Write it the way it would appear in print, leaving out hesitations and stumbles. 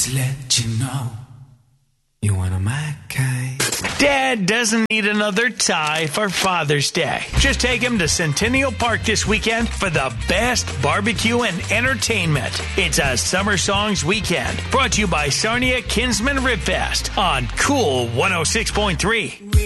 to let you know you're one of my kind. Dad doesn't need another tie for Father's Day. Just take him to Centennial Park this weekend for the best barbecue and entertainment. It's a Summer Songs weekend brought to you by Sarnia Kinsman Rib Fest on Cool 106.3.